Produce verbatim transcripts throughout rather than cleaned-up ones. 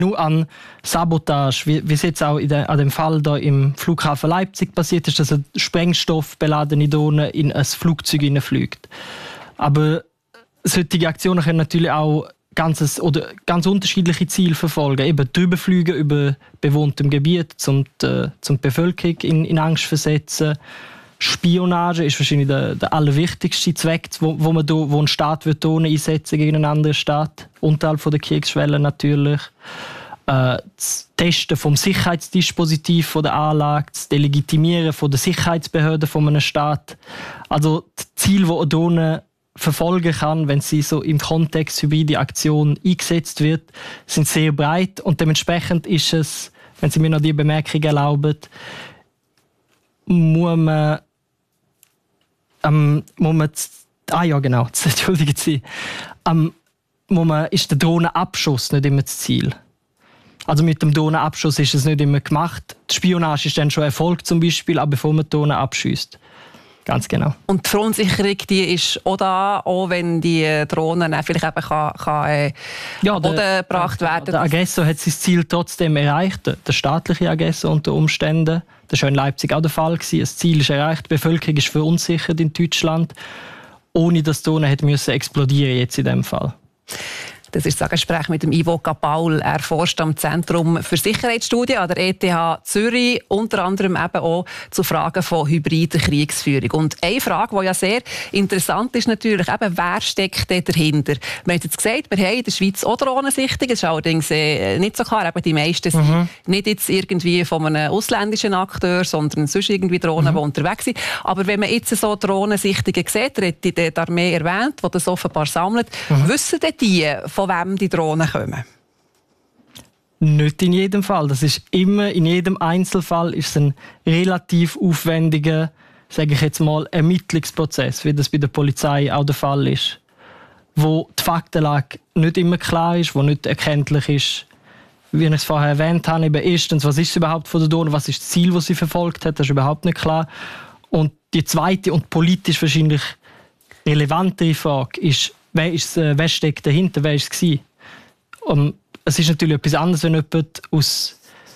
nur an Sabotage, wie, wie es jetzt auch in de, an dem Fall da im Flughafen Leipzig passiert ist, dass eine sprengstoffbeladene Drohne in ein Flugzeug hineinfliegt. Aber solche Aktionen können natürlich auch ganzes, oder ganz unterschiedliche Ziele verfolgen. Eben drüber fliegen über bewohntem Gebiet, um die, zum die Bevölkerung in, in Angst versetzen. Spionage ist wahrscheinlich der, der allerwichtigste Zweck, wo, wo, man do, wo ein Staat wird Drohnen einsetzen gegen einen anderen Staat, unterhalb von der Kriegsschwelle natürlich. Äh, das Testen vom Sicherheitsdispositiv von der Anlage, das Delegitimieren von der Sicherheitsbehörden von einem Staat. Also das Ziel, das eine Drohne verfolgen kann, wenn sie so im Kontext hybride Aktion eingesetzt wird, sind sehr breit und dementsprechend ist es, wenn Sie mir noch die Bemerkung erlauben, muss man Ähm, muss man ah ja, genau, entschuldigen Sie. Ähm, muss man, ist der Drohnenabschuss nicht immer das Ziel. Also mit dem Drohnenabschuss ist es nicht immer gemacht. Die Spionage ist dann schon Erfolg zum Beispiel, aber bevor man die Drohnen abschießt. Ganz genau. Und die Verunsicherung, die ist auch da, auch wenn die Drohnen vielleicht eben kann, kann, äh, ja, der, Boden gebracht werden. Der Aggressor hat sein Ziel trotzdem erreicht, der staatliche Aggressor unter Umständen. Das war in Leipzig auch der Fall. Das Ziel ist erreicht, die Bevölkerung ist verunsichert in Deutschland, ohne dass die Drohne hätte müssen explodieren jetzt in diesem Fall. Das ist das Gespräch mit dem Ivo Kapaul. Er forscht am Zentrum für Sicherheitsstudien an der E T H Zürich, unter anderem eben auch zu Fragen von hybrider Kriegsführung. Und eine Frage, die ja sehr interessant ist, natürlich, eben, wer steckt da dahinter? Wir haben jetzt gesagt, wir haben in der Schweiz auch Drohnensichtungen. Das ist allerdings äh, nicht so klar. Eben die meisten sind mhm. nicht jetzt irgendwie von einem ausländischen Akteur, sondern sonst irgendwie Drohnen, mhm. die unterwegs sind. Aber wenn man jetzt so Drohnensichtungen sieht, der hat die Armee erwähnt, die das offenbar sammelt, mhm. wissen denn die, von wem die Drohnen kommen? Nicht in jedem Fall. Das ist immer, in jedem Einzelfall ist es ein relativ aufwendiger, sage ich jetzt mal, Ermittlungsprozess, wie das bei der Polizei auch der Fall ist. Wo die Faktenlage nicht immer klar ist, wo nicht erkenntlich ist, wie ich es vorher erwähnt habe, eben erstens, was ist es überhaupt von der Drohne, was ist das Ziel, das sie verfolgt hat, das ist überhaupt nicht klar. Und die zweite und politisch wahrscheinlich relevantere Frage ist, Wer, ist, äh, wer steckt dahinter? Wer war es? Um, es ist natürlich etwas anderes, wenn jemand aus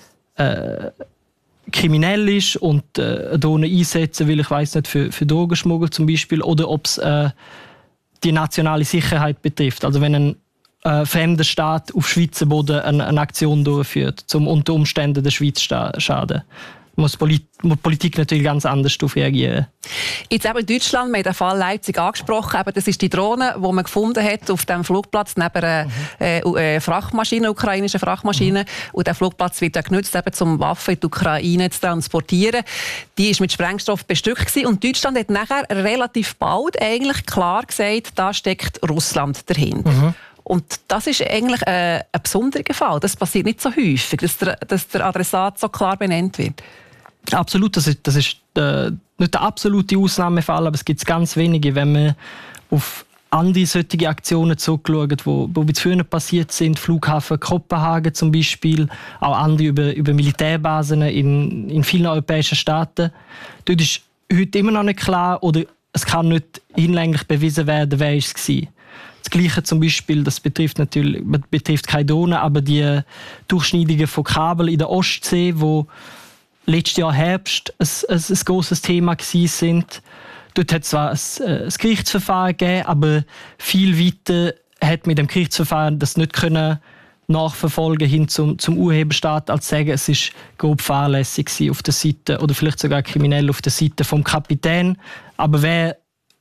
äh, kriminell ist und äh, eine Drohne einsetzen will, ich weiss nicht, für, für Drogenschmuggel zum Beispiel, oder ob es äh, die nationale Sicherheit betrifft. Also wenn ein äh, fremder Staat auf Schweizer Boden eine, eine Aktion durchführt, um unter Umständen der Schweiz zu schaden. Muss Polit- Politik natürlich ganz anders darauf reagieren. Jetzt eben in Deutschland, wir haben den Fall Leipzig angesprochen, eben, das ist die Drohne, die man gefunden hat auf dem Flugplatz neben einer mhm. äh, Frachtmaschine, ukrainischen Frachtmaschine. Mhm. Und der Flugplatz wird ja genutzt, eben, um Waffen in die Ukraine zu transportieren. Die war mit Sprengstoff bestückt gewesen. Und Deutschland hat nachher relativ bald eigentlich klar gesagt, da steckt Russland dahinter. Mhm. Und das ist eigentlich äh, ein besonderer Fall. Das passiert nicht so häufig, dass der, dass der Adressat so klar benannt wird. Absolut, das ist, das ist äh, nicht der absolute Ausnahmefall, aber es gibt ganz wenige, wenn man auf andere solche Aktionen zurückschaut, wo, wo früher passiert sind, Flughafen Kopenhagen zum Beispiel, auch andere über, über Militärbasen in, in vielen europäischen Staaten. Dort ist heute immer noch nicht klar oder es kann nicht hinlänglich bewiesen werden, wer es war. Das Gleiche zum Beispiel, das betrifft natürlich betrifft keine Drohnen, aber die Durchschneidungen von Kabel in der Ostsee, wo letztes Jahr Herbst ein, ein, ein grosses Thema sind. Dort hat es zwar ein, ein Gerichtsverfahren gegeben, aber viel weiter hat mit dem Gerichtsverfahren das nicht können nachverfolgen hin zum, zum Urheberstaat, als sagen, es ist grob fahrlässig auf der Seite oder vielleicht sogar kriminell auf der Seite vom Kapitän. Aber wer,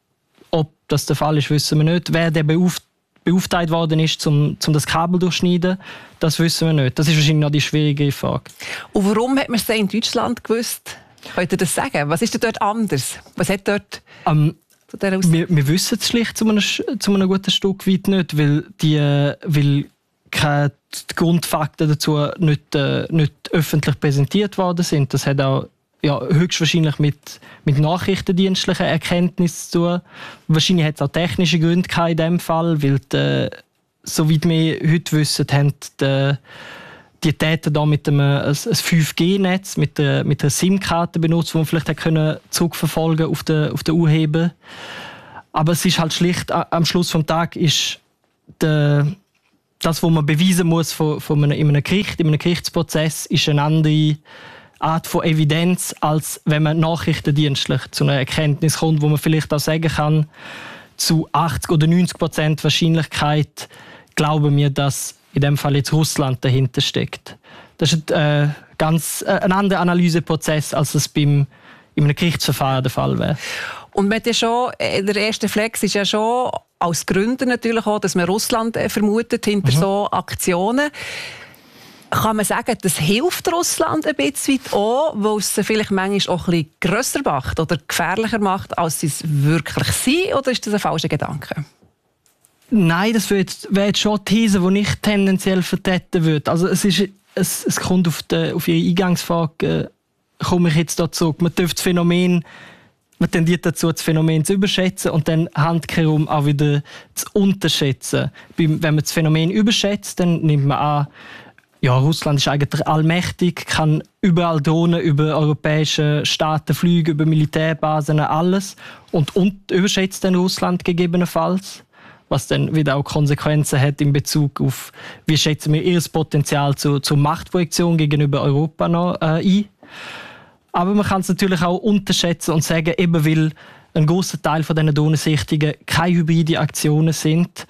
ob das der Fall ist, wissen wir nicht. Wer der beauft, beauftragt worden ist, um, um das Kabel durchschneiden, das wissen wir nicht. Das ist wahrscheinlich noch die schwierige Frage. Und warum hat man es in Deutschland gewusst? Könnt ihr das sagen? Was ist denn dort anders? Was hat dort um, zu dieser Aus- wir, wir wissen es schlicht zu einem, zu einem guten Stück weit nicht, weil die, weil keine Grundfakten dazu nicht, äh, nicht öffentlich präsentiert worden sind. Das hat auch ja, höchstwahrscheinlich mit, mit nachrichtendienstlichen Erkenntnissen zu tun. Wahrscheinlich hat es auch technische Gründe in diesem Fall, weil die, soweit wir heute wissen, haben die, die Täter da mit einem ein fünf G Netz, mit, der, mit einer SIM-Karte benutzt, die man vielleicht können zurückverfolgen auf den, auf den Urheber. Aber es ist halt schlicht, am Schluss des Tages ist der das, was man beweisen muss von, von einem, in einem Gericht, in einem Gerichtsprozess, ist eine andere Art von Evidenz, als wenn man nachrichtendienstlich zu einer Erkenntnis kommt, wo man vielleicht auch sagen kann, zu achtzig oder neunzig Prozent Wahrscheinlichkeit glauben wir, dass in dem Fall jetzt Russland dahinter steckt. Das ist ein, äh, ganz, äh, ein anderer Analyseprozess, als das beim in einem Gerichtsverfahren der Fall wäre. Und man hat ja schon, der erste Flex ist ja schon als Gründer natürlich auch, dass man Russland vermutet hinter mhm. so Aktionen. Kann man sagen, das hilft Russland ein bisschen auch, weil es sie vielleicht manchmal auch ein bisschen grösser macht oder gefährlicher macht, als sie es wirklich sind? Oder ist das ein falscher Gedanke? Nein, das wäre jetzt, wär jetzt schon eine These, die ich tendenziell vertreten würde. Also es, ist, es, es kommt auf, die, auf Ihre Eingangsfrage, äh, komme ich jetzt dazu. Man darf das Phänomen, man tendiert dazu, das Phänomen zu überschätzen und dann handkehrum auch wieder zu unterschätzen. Wenn man das Phänomen überschätzt, dann nimmt man an, ja, Russland ist eigentlich allmächtig, kann überall Drohnen über europäische Staaten fliegen, über Militärbasen, alles. Und, und überschätzt dann Russland gegebenenfalls, was dann wieder auch Konsequenzen hat in Bezug auf, wie schätzen wir ihr Potenzial zur, zur Machtprojektion gegenüber Europa noch äh, ein. Aber man kann es natürlich auch unterschätzen und sagen, eben weil ein grosser Teil von diesen Drohnensichtungen keine hybride Aktionen sind,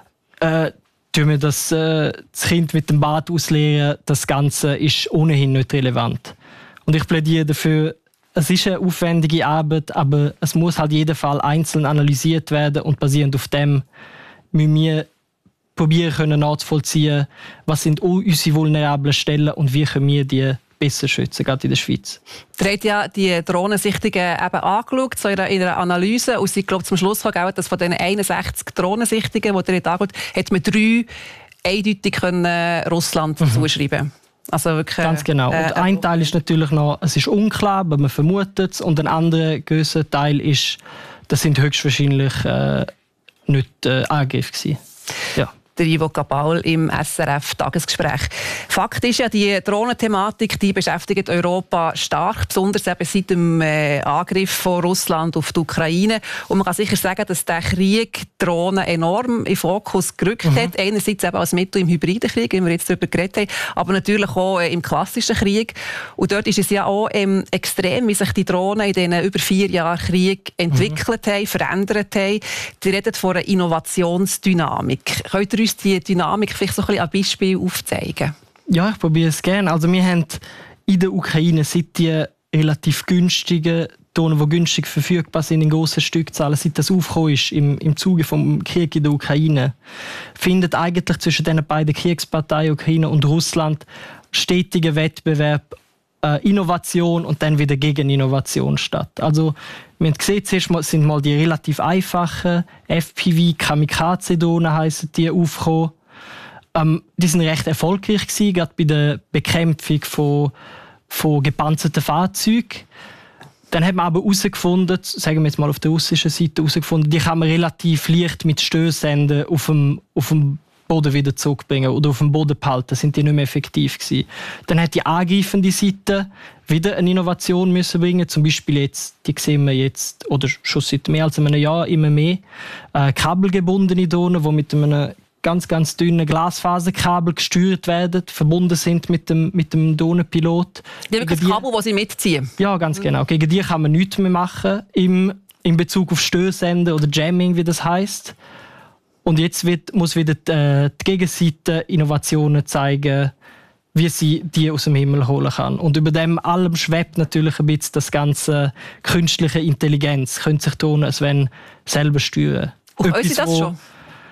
äh, tun wir das, äh, das Kind mit dem Bad ausleeren, das Ganze ist ohnehin nicht relevant. Und ich plädiere dafür, es ist eine aufwendige Arbeit, aber es muss halt jeder Fall einzeln analysiert werden und basierend auf dem müssen wir probieren können nachzuvollziehen, was sind unsere vulnerablen Stellen und wie können wir die besser schützen, gerade in der Schweiz. Ihr habt ja die Drohnensichtungen eben angeschaut, so in einer Analyse, und ich glaube zum Schluss gekommen, dass von diesen einundsechzig Drohnensichtungen, die ihr angeschaut habt, hat man drei eindeutig können Russland mhm. zuschreiben. Also wirklich, ganz genau. Äh, und ein Teil ist natürlich noch, es ist unklar, aber man vermutet es, und ein anderer grösser Teil ist, das sind höchstwahrscheinlich äh, nicht äh, Angriffe gewesen. Ja. Der Ivo Capaul im S R F-Tagesgespräch. Fakt ist ja, die Drohnenthematik, die beschäftigt Europa stark, besonders eben seit dem äh, Angriff von Russland auf die Ukraine. Und man kann sicher sagen, dass der Krieg Drohnen enorm in den Fokus gerückt mhm. hat. Einerseits eben als Mittel im hybriden Krieg, wie wir jetzt darüber geredet haben, aber natürlich auch äh, im klassischen Krieg. Und dort ist es ja auch ähm, extrem, wie sich die Drohnen in diesen über vier Jahren Krieg entwickelt mhm. haben, verändert haben. Die reden von einer Innovationsdynamik. Könnt ihr uns die Dynamik vielleicht so ein bisschen an Beispiel aufzeigen? Ja, ich probiere es gerne. Also wir haben in der Ukraine, seit die relativ günstigen Drohnen, die günstig verfügbar sind in grossen Stückzahlen, seit das aufgekommen ist im, im Zuge des Krieges in der Ukraine, findet eigentlich zwischen den beiden Kriegsparteien Ukraine und Russland stetiger Wettbewerb, äh, Innovation und dann wieder Gegeninnovation statt. Also wir haben gesehen, zuerst sind mal die relativ einfachen F P V-Kamikaze-Drohnen heissen die aufgekommen. Ähm, die sind recht erfolgreich gewesen, gerade bei der Bekämpfung von, von gepanzerten Fahrzeugen. Dann hat man aber herausgefunden, sagen wir jetzt mal auf der russischen Seite herausgefunden, die kann man relativ leicht mit Störsenden auf dem, auf dem Boden wieder zurückbringen oder auf dem Boden behalten, sind die nicht mehr effektiv gewesen. Dann hat die angreifende Seite wieder eine Innovation müssen bringen, zum Beispiel jetzt, die sehen wir jetzt, oder schon seit mehr als einem Jahr immer mehr, äh, kabelgebundene Drohnen, die mit einem ganz, ganz dünnen Glasfaserkabel gesteuert werden, verbunden sind mit dem, mit dem Drohnenpilot. Die haben das Kabel, das sie mitziehen? Ja, ganz genau. Gegen die kann man nichts mehr machen, im, in Bezug auf Störsenden oder Jamming, wie das heisst. Und jetzt wird, muss wieder die, äh, die Gegenseite Innovationen zeigen, wie sie die aus dem Himmel holen kann. Und über dem allem schwebt natürlich ein bisschen das ganze künstliche Intelligenz. Können sich tun, als wenn selber steuern. Auf euch ist das wo, schon?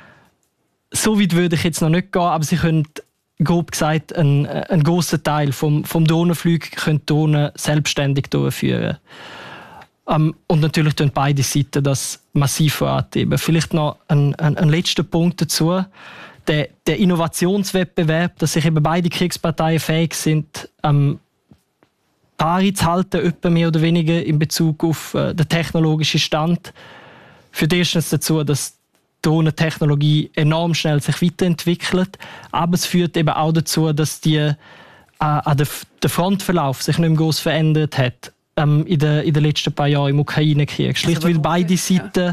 So weit würde ich jetzt noch nicht gehen, aber sie können, grob gesagt, einen, einen grossen Teil vom, vom Drohnenflug können Drohnen selbstständig durchführen. Um, und natürlich tun beide Seiten das massiv vorantreiben. Vielleicht noch ein, ein, ein letzter Punkt dazu. Der, der Innovationswettbewerb, dass sich eben beide Kriegsparteien fähig sind, ähm, Pari zu halten, etwa mehr oder weniger in Bezug auf äh, den technologischen Stand, führt erstens dazu, dass die Drohnentechnologie enorm schnell sich weiterentwickelt. Aber es führt eben auch dazu, dass die, äh, an der, der Frontverlauf sich nicht mehr groß verändert hat. In den, in den letzten paar Jahren im Ukraine-Krieg. Schlicht, weil beide Seiten ja.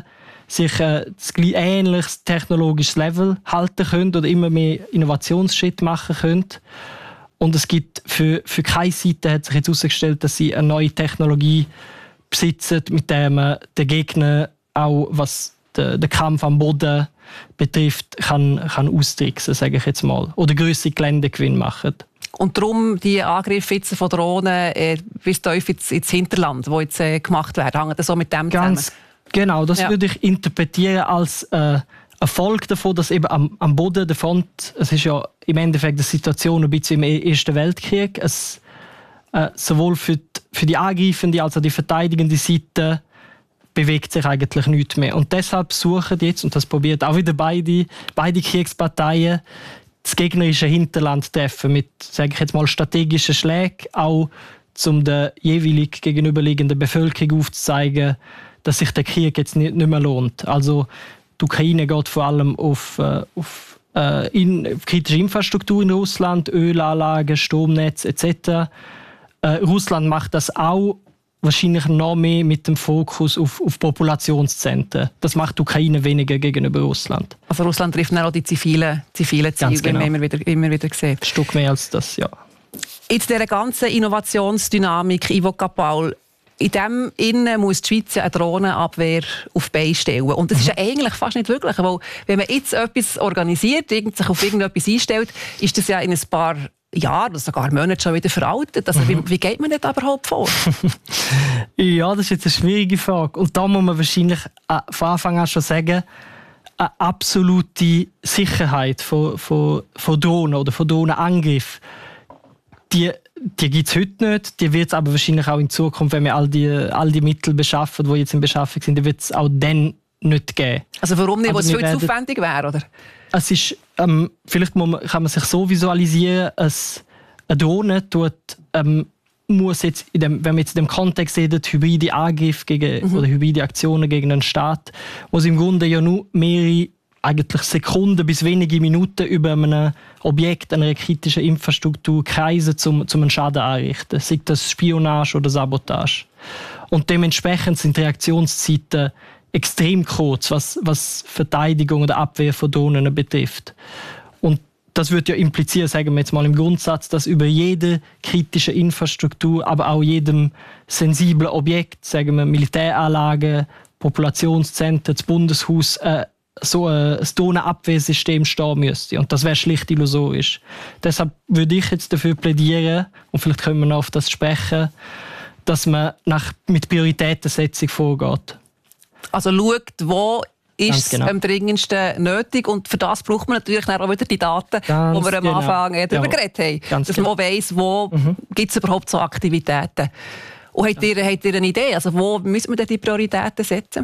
sich äh, das ähnliches technologisches Level halten können oder immer mehr Innovationsschritte machen können. Und es gibt für, für keine Seite hat sich jetzt herausgestellt, dass sie eine neue Technologie besitzen, mit der man den Gegner auch, was den, den Kampf am Boden betrifft, kann, kann austricksen, sage ich jetzt mal. Oder grössere Geländegewinn machen. Und darum die Angriffe jetzt von Drohnen äh, bis tief ins, ins Hinterland, die jetzt äh, gemacht werden, hängen das so mit dem Ganz zusammen? Genau, das ja. würde ich interpretieren als äh, Erfolg davon, dass eben am, am Boden der Front, es ist ja im Endeffekt eine Situation ein bisschen im Ersten Weltkrieg, es, äh, sowohl für die, für die angreifende als auch die verteidigende Seite bewegt sich eigentlich nichts mehr. Und deshalb suchen jetzt, und das probiert auch wieder beide, beide Kriegsparteien, das gegnerische Hinterland treffen mit, sage ich jetzt mal, strategischen Schlägen, auch um der jeweilig gegenüberliegenden Bevölkerung aufzuzeigen, dass sich der Krieg jetzt nicht, nicht mehr lohnt. Also die Ukraine geht vor allem auf, äh, auf äh, in, kritische Infrastruktur in Russland, Ölanlagen, Stromnetz et cetera. Äh, Russland macht das auch wahrscheinlich noch mehr mit dem Fokus auf, auf Populationszentren. Das macht die Ukraine weniger gegenüber Russland. Also Russland trifft auch die zivilen, zivilen Ziele, genau. wie man immer wieder, immer wieder sieht. Ein Stück mehr als das, ja. Jetzt dieser ganzen Innovationsdynamik, Ivo Capauel, in dem Innen muss die Schweiz eine Drohnenabwehr auf die Beine stellen. Und das ist ja eigentlich fast nicht wirklich, weil wenn man jetzt etwas organisiert, sich auf irgendetwas einstellt, ist das ja in ein paar Jahren oder sogar Monaten schon wieder veraltet. Also, mhm. wie, wie geht man das überhaupt vor? Ja, das ist jetzt eine schwierige Frage. Und da muss man wahrscheinlich äh, von Anfang an schon sagen, eine absolute Sicherheit von, von, von Drohnen oder von Drohnenangriffen, die Die gibt es heute nicht, die wird es aber wahrscheinlich auch in Zukunft, wenn wir all die, all die Mittel beschaffen, die jetzt in Beschaffung sind, die wird es auch dann nicht geben. Also warum nicht, weil es viel werden, zu aufwendig wäre, oder? Es ist, ähm, vielleicht muss man, kann man sich so visualisieren, dass eine Drohne tut, ähm, muss jetzt, in dem, wenn man jetzt in dem Kontext sieht, hybride Angriffe gegen, mhm. oder hybride Aktionen gegen einen Staat, muss im Grunde ja nur mehrere eigentlich Sekunden bis wenige Minuten über einem Objekt, einer kritischen Infrastruktur kreisen, um, um einen Schaden anrichten. Sei das Spionage oder Sabotage. Und dementsprechend sind die Reaktionszeiten extrem kurz, was, was Verteidigung oder Abwehr von Drohnen betrifft. Und das würde ja implizieren, sagen wir jetzt mal im Grundsatz, dass über jede kritische Infrastruktur, aber auch jedem sensiblen Objekt, sagen wir Militäranlagen, Populationszentren, das Bundeshaus, äh, so ein Drohnenabwehrsystem stehen müsste. Und das wäre schlicht illusorisch. Deshalb würde ich jetzt dafür plädieren, und vielleicht können wir noch auf das sprechen, dass man nach, mit Prioritätensetzung vorgeht. Also schaut, wo ist es genau. am dringendsten nötig, und für das braucht man natürlich auch wieder die Daten, Ganz die wir am genau. Anfang äh, darüber ja. geredet haben. Ganz dass man genau. weiss, wo mhm. gibt es überhaupt so Aktivitäten. Und habt ihr, habt ihr eine Idee, also wo müssen wir denn die Prioritäten setzen?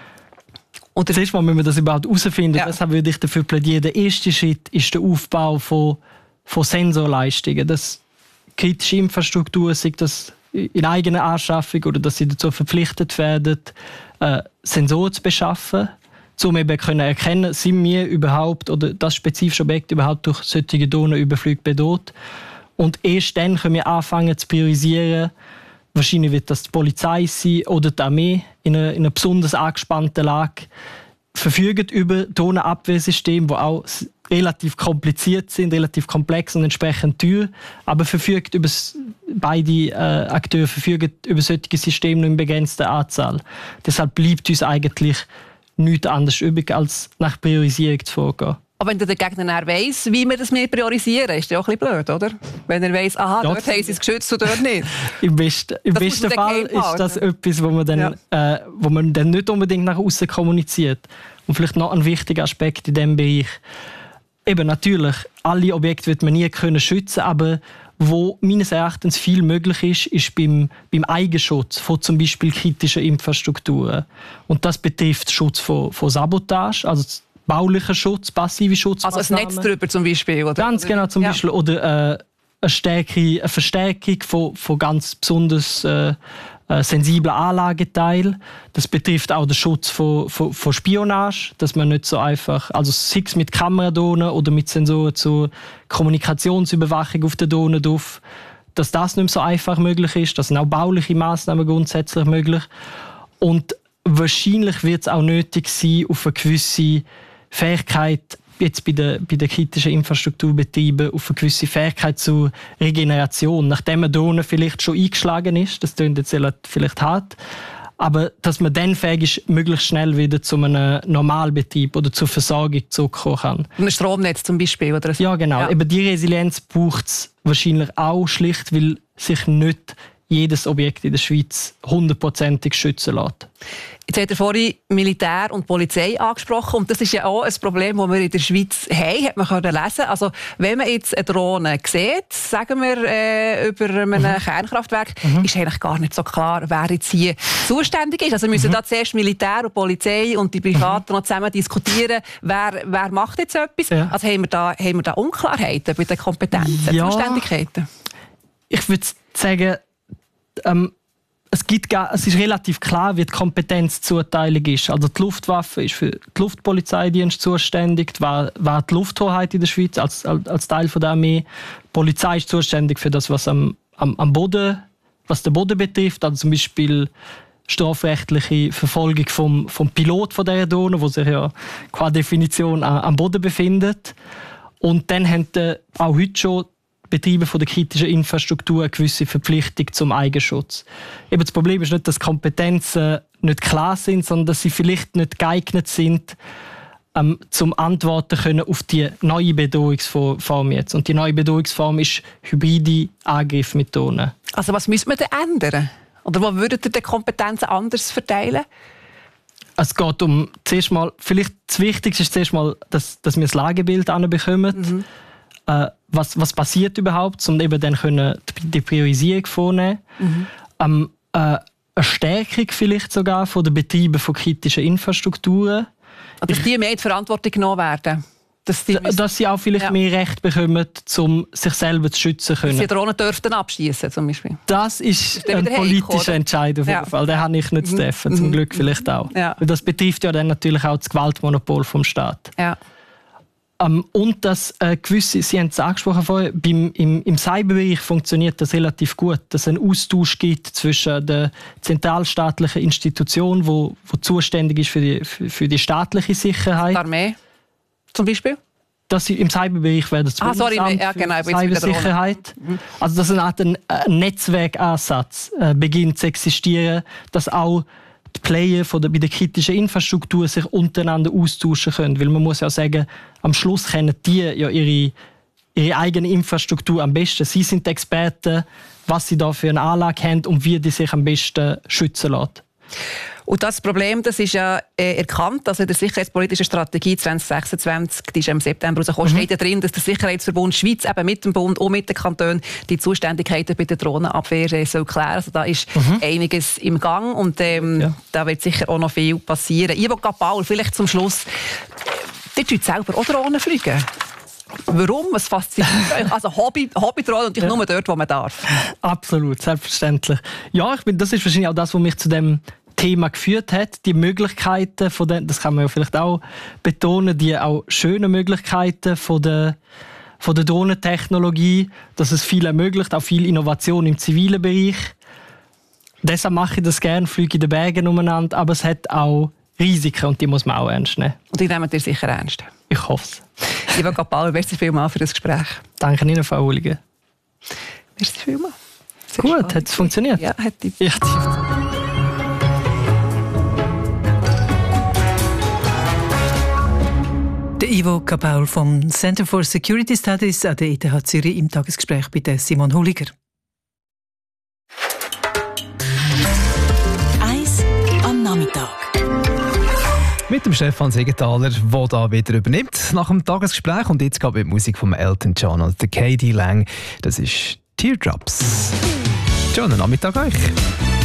Oder zuerst mal müssen wir das überhaupt herausfinden. Ja. Deshalb würde ich dafür plädieren, der erste Schritt ist der Aufbau von, von Sensorleistungen. Dass kritische Infrastruktur, sei das in eigener Anschaffung oder dass sie dazu verpflichtet werden, äh, Sensoren zu beschaffen, um eben können erkennen, sind wir überhaupt oder das spezifische Objekt überhaupt durch solche Drohnenüberflüge bedroht. Und erst dann können wir anfangen zu priorisieren. Wahrscheinlich wird das die Polizei sein oder die Armee in einer, in einer besonders angespannten Lage, verfügen über Drohnenabwehrsysteme, die auch relativ kompliziert sind, relativ komplex und entsprechend teuer, aber verfügt über beide äh, Akteure verfügen über solche Systeme nur in begrenzter Anzahl. Deshalb bleibt uns eigentlich nichts anderes übrig, als nach Priorisierung zu vorgehen. Aber wenn der Gegner weiss, wie wir das mehr priorisieren, ist das ja auch ein bisschen blöd, oder? Wenn er weiss, aha, ja, dort haben sie es geschützt und dort nicht. Im besten, im besten Fall ist das etwas, wo man, dann, ja. äh, wo man dann nicht unbedingt nach außen kommuniziert. Und vielleicht noch ein wichtiger Aspekt in diesem Bereich. Eben natürlich, alle Objekte wird man nie können schützen, aber wo meines Erachtens viel möglich ist, ist beim, beim Eigenschutz von zum Beispiel kritischen Infrastrukturen. Und das betrifft Schutz von, von Sabotage, also baulicher Schutz, passive Schutzmaßnahmen. Also ein Netz drüber zum Beispiel? Oder? Ganz genau, zum ja. Beispiel. Oder äh, eine, Stärke, eine Verstärkung von, von ganz besonders äh, äh, sensiblen Anlageteilen. Das betrifft auch den Schutz von, von, von Spionage, dass man nicht so einfach, also sei es mit Kameradrohnen oder mit Sensoren zur Kommunikationsüberwachung auf der Drohne drauf, dass das nicht mehr so einfach möglich ist. Das sind auch bauliche Maßnahmen grundsätzlich möglich. Und wahrscheinlich wird es auch nötig sein, auf eine gewisse Fähigkeit, jetzt bei den, bei den kritischen Infrastrukturbetrieben, auf eine gewisse Fähigkeit zur Regeneration, nachdem eine Drohne vielleicht schon eingeschlagen ist, das klingt jetzt vielleicht hart, aber dass man dann fähig ist, möglichst schnell wieder zu einem Normalbetrieb oder zur Versorgung zurückkommen kann. Ein Stromnetz zum Beispiel? Oder so. Ja, genau. Ja. Eben die Resilienz braucht es wahrscheinlich auch schlicht, weil sich nicht jedes Objekt in der Schweiz hundertprozentig schützen lässt. Jetzt hat er vorhin Militär und Polizei angesprochen und das ist ja auch ein Problem, das wir in der Schweiz haben, hat man können lesen. Also wenn man jetzt eine Drohne sieht, sagen wir äh, über einem mhm. Kernkraftwerk, mhm. ist eigentlich gar nicht so klar, wer jetzt hier zuständig ist. Also müssen mhm. da zuerst Militär und Polizei und die Privaten mhm. noch zusammen diskutieren, wer, wer macht jetzt etwas. Ja. Also haben wir, da, haben wir da Unklarheiten bei den Kompetenzen, ja. Zuständigkeiten? Ich würde sagen, ähm, Es, gibt, es ist relativ klar, wie die Kompetenzzuteilung ist. Also die Luftwaffe ist für den Luftpolizeidienst zuständig, war, war die Lufthoheit in der Schweiz als, als Teil von der Armee. Die Polizei ist zuständig für das, was am, am, am Boden, was den Boden betrifft, also zum Beispiel strafrechtliche Verfolgung vom, vom Pilot von der Drohne, wo sich ja qua Definition am Boden befindet. Und dann haben auch heute schon Betriebe von der kritischen Infrastruktur eine gewisse Verpflichtung zum Eigenschutz. Eben das Problem ist nicht, dass Kompetenzen nicht klar sind, sondern dass sie vielleicht nicht geeignet sind, ähm, zum Antworten können auf die neue Bedrohungsform jetzt. Und die neue Bedrohungsform ist hybride Angriffe mit Drohnen. Also was müssen wir denn ändern? Oder wo würdet ihr die Kompetenzen anders verteilen? Es geht um zuerst mal, vielleicht das Wichtigste ist zuerst mal, dass, dass wir das Lagebild anbekommen. Mhm. Äh, was, was passiert überhaupt, um eben dann können die Priorisierung vornehmen. Mhm. Ähm, äh, eine Stärkung vielleicht sogar von den Betrieben von kritischen Infrastrukturen. Also, dass die mehr in die Verantwortung genommen werden. Dass, die müssen, dass sie auch vielleicht ja. mehr Recht bekommen, um sich selber zu schützen können. Dass sie Drohnen dürften abschießen zum Beispiel. Das ist ein politischer Entscheid auf jeden ja. Fall. Den habe ich nicht zu treffen, zum Glück vielleicht auch. Ja. Weil das betrifft ja dann natürlich auch das Gewaltmonopol vom Staat. Ja. Um, und dass äh, gewisse, Sie haben es angesprochen vorher, beim, im, im Cyberbereich funktioniert das relativ gut, dass es einen Austausch gibt zwischen der zentralstaatlichen Institution, die wo, wo zuständig ist für die, für, für die staatliche Sicherheit. Die Armee zum Beispiel? Das, Im Cyberbereich wäre das ah, sorry, ja, genau, für Cybersicherheit. Mhm. Also dass eine Art ein, ein Netzwerkansatz äh, beginnt zu existieren, dass auch die Player von der, bei der kritischen Infrastruktur sich untereinander austauschen können. Weil man muss ja sagen, am Schluss kennen die ja ihre, ihre eigene Infrastruktur am besten. Sie sind die Experten, was sie da für eine Anlage haben und wie die sich am besten schützen lassen. Und das Problem, das ist ja äh, erkannt, also in der sicherheitspolitischen Strategie zwanzig sechsundzwanzig, die ist im September rausgekommen, mhm. steht ja drin, dass der Sicherheitsverbund Schweiz eben mit dem Bund und mit den Kantonen die Zuständigkeiten bei der Drohnenabwehr äh, soll klären. Also da ist mhm. einiges im Gang und ähm, ja. da wird sicher auch noch viel passieren. Ivo Paul, vielleicht zum Schluss, die tut selber auch Drohnen fliegen. Warum? Was fasziniert euch? Also Hobby, Hobbydrohnen und ich ja. nur dort, wo man darf. Absolut, selbstverständlich. Ja, ich bin, das ist wahrscheinlich auch das, was mich zu dem Thema geführt hat. Die Möglichkeiten von den, das kann man ja vielleicht auch betonen, die auch schönen Möglichkeiten von der, von der Drohnentechnologie, dass es viel ermöglicht, auch viel Innovation im zivilen Bereich. Deshalb mache ich das gerne, fliege in den Bergen umeinander, aber es hat auch Risiken und die muss man auch ernst nehmen. Und die nehmen ihr sicher ernst? Ich hoffe es. Ivo Paul, merci vielmals für das Gespräch. Danke Ihnen, Frau Uhliger. Merci vielmals. Sehr Gut, spannend. Hat es funktioniert? Ja, hat die. Ja, Der Ivo Paul vom Center for Security Studies an der E T H Zürich im Tagesgespräch bei der Simon Hulliger. Eins am Nachmittag. Mit dem Stefan Siegenthaler, der da wieder übernimmt nach dem Tagesgespräch. Und jetzt geht mit Musik von Elton John und der K D Lang. Das ist Teardrops. Schönen Nachmittag euch.